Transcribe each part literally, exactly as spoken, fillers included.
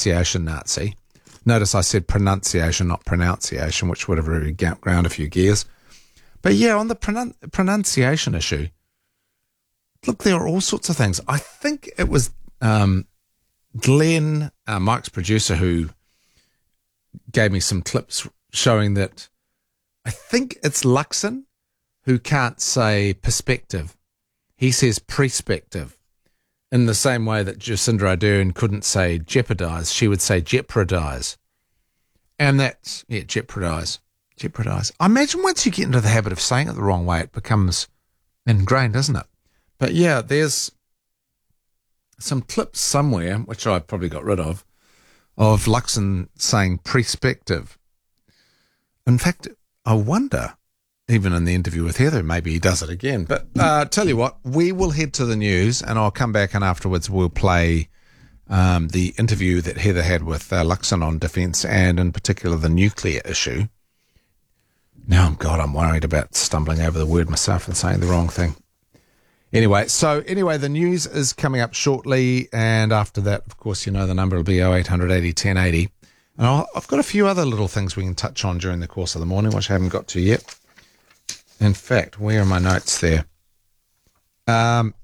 pronunciation Nazi. Notice I said pronunciation, not pronunciation, which would have really ground a few gears. But yeah, on the pronun- pronunciation issue, look, there are all sorts of things. I think it was um, Glenn, uh, Mike's producer, who gave me some clips showing that I think it's Luxon who can't say perspective. He says perspective. In the same way that Jacinda Ardern couldn't say jeopardize, she would say jeopardize. And that's, yeah, jeopardize. Jeopardize. I imagine once you get into the habit of saying it the wrong way, it becomes ingrained, doesn't it? But yeah, there's some clips somewhere, which I probably got rid of, of Luxon saying perspective. In fact, I wonder, even in the interview with Heather, maybe he does it again. But uh, tell you what, we will head to the news, and I'll come back and afterwards we'll play um, the interview that Heather had with uh, Luxon on defence and in particular the nuclear issue. Now, God, I'm worried about stumbling over the word myself and saying the wrong thing. Anyway, so anyway, the news is coming up shortly, and after that, of course, you know the number will be oh eight hundred eighty ten eighty. And I'll, I've got a few other little things we can touch on during the course of the morning, which I haven't got to yet. In fact, where are my notes there? Um,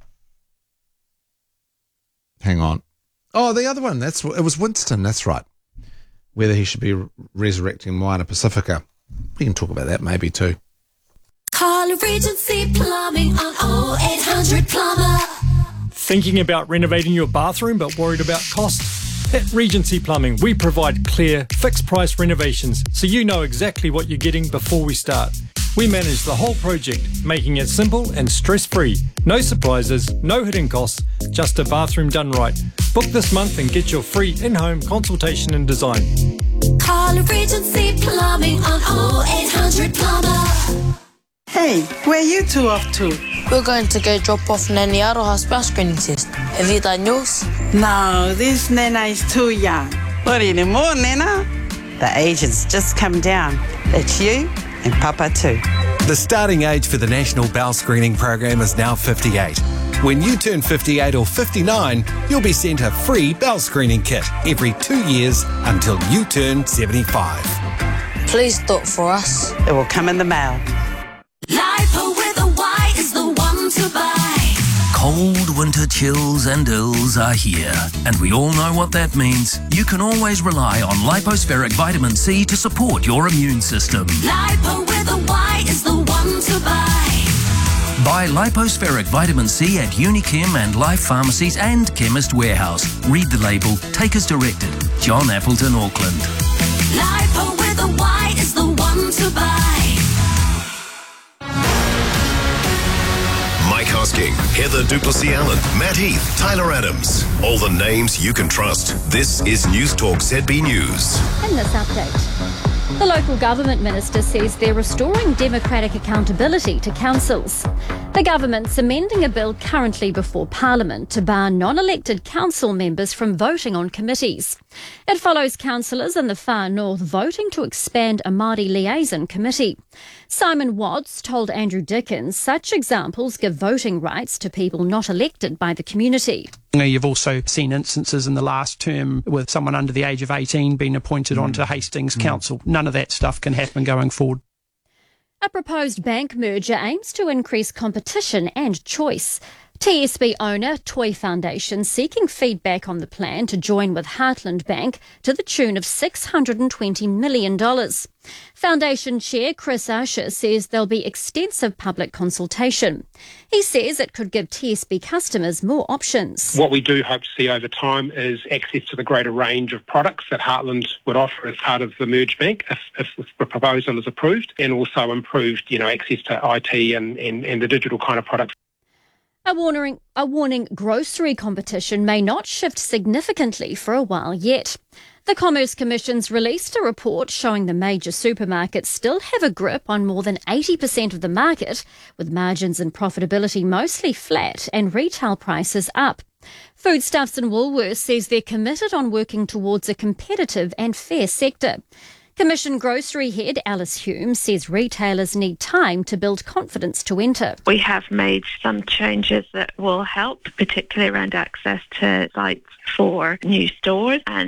hang on. Oh, the other one, that's it was Winston, that's right. Whether he should be re- resurrecting Moana Pacifica. We can talk about that maybe too. Call Regency Plumbing on oh eight hundred plumber. Thinking about renovating your bathroom but worried about cost? At Regency Plumbing, we provide clear, fixed-price renovations so you know exactly what you're getting before we start. We manage the whole project, making it simple and stress-free. No surprises, no hidden costs, just a bathroom done right. Book this month and get your free in-home consultation and design. Call Regency Plumbing on oh eight hundred plumber. Hey, where you two off to? We're going to go drop off Nanny Aroha's bell screening test. Have you done yours? No, this Nana is too young. What anymore, Nana? The age has just come down. It's you and Papa too. The starting age for the National Bowel Screening Program is now fifty-eight. When you turn fifty-eight or fifty-nine, you'll be sent a free bowel screening kit every two years until you turn seventy-five. Please do it for us. It will come in the mail. Lipo with a Y is the one to buy. Cold winter chills and ills are here, and we all know what that means. You can always rely on Lipospheric Vitamin C to support your immune system. Lipo with a Y is the one to buy. Buy Lipospheric Vitamin C at Unichem and Life Pharmacies and Chemist Warehouse. Read the label. Take as directed. John Appleton, Auckland. Lipo with a Y is the one to buy. Mike Hosking, Heather Duplessis-Allen, Matt Heath, Tyler Adams. All the names you can trust. This is News Talk Z B News. In this update, the local government minister says they're restoring democratic accountability to councils. The government's amending a bill currently before Parliament to bar non-elected council members from voting on committees. It follows councillors in the far north voting to expand a Māori liaison committee. Simon Watts told Andrew Dickens such examples give voting rights to people not elected by the community. You've also seen instances in the last term with someone under the age of eighteen being appointed mm. onto Hastings mm. Council. None of that stuff can happen going forward. A proposed bank merger aims to increase competition and choice. T S B owner Toy Foundation seeking feedback on the plan to join with Heartland Bank to the tune of six hundred twenty million dollars. Foundation Chair Chris Usher says there'll be extensive public consultation. He says it could give T S B customers more options. What we do hope to see over time is access to the greater range of products that Heartland would offer as part of the merged bank if, if the proposal is approved, and also improved, you know, access to I T and, and, and the digital kind of products. A warning, a warning grocery competition may not shift significantly for a while yet. The Commerce Commission's released a report showing the major supermarkets still have a grip on more than eighty percent of the market, with margins and profitability mostly flat and retail prices up. Foodstuffs and Woolworths says they're committed on working towards a competitive and fair sector. Commission grocery head Alice Hume says retailers need time to build confidence to enter. We have made some changes that will help, particularly around access to sites for new stores and